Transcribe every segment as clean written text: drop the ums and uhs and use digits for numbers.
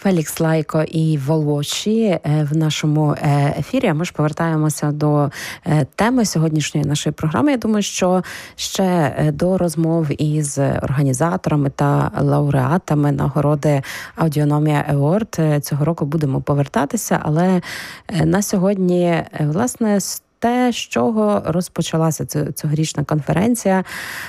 Фелікс Лайко і Волоші в нашому ефірі. Ми ж повертаємося до теми сьогоднішньої нашої програми. Я думаю, що ще до розмов із організаторами та лауреатами нагороди Аудіономія Award цього року будемо повертатися. Але на сьогодні, власне, те, з чого розпочалася цьогорічна конференція,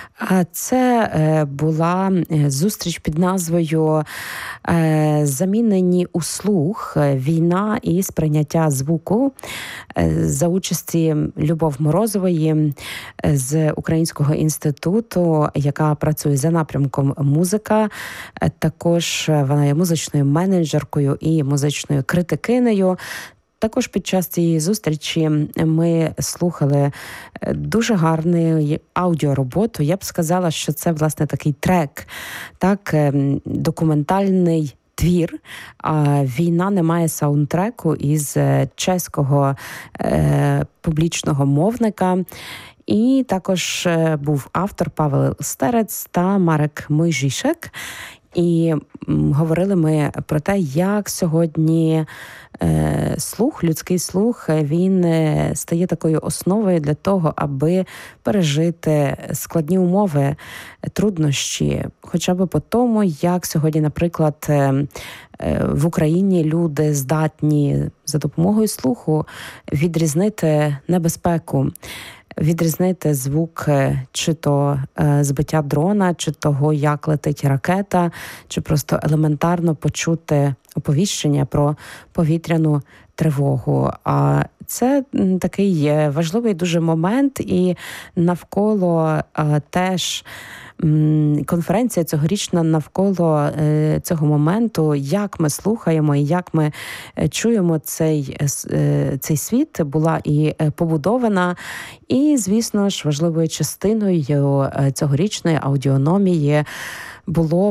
це була зустріч під назвою «Замінені у слух. Війна і сприйняття звуку» за участі Любов Морозової з Українського інституту, яка працює за напрямком музика. Також вона є музичною менеджеркою і музичною критикинею. Також під час цієї зустрічі ми слухали дуже гарну аудіороботу. Я б сказала, що це, власне, такий трек, так, документальний твір. «Війна не має саундтреку» із чеського публічного мовника. І також був автор Павел Стерец та Марек Мойжішек. І говорили ми про те, як сьогодні слух, людський слух, він стає такою основою для того, аби пережити складні умови, труднощі, хоча б по тому, як сьогодні, наприклад, в Україні люди здатні за допомогою слуху відрізнити небезпеку, відрізнити звук чи то збиття дрона, чи того, як летить ракета, чи просто елементарно почути оповіщення про повітряну тривогу. А це такий важливий дуже момент, і навколо теж конференція цьогорічна навколо цього моменту, як ми слухаємо і як ми чуємо цей світ, була і побудована. І, звісно ж, важливою частиною цьогорічної аудіономії було